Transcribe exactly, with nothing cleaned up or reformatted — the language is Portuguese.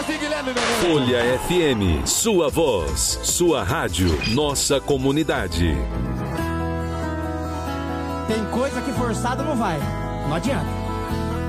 assim, Guilherme. Folha F M, sua voz, sua rádio, nossa comunidade. Tem coisa que forçado não vai. Não adianta.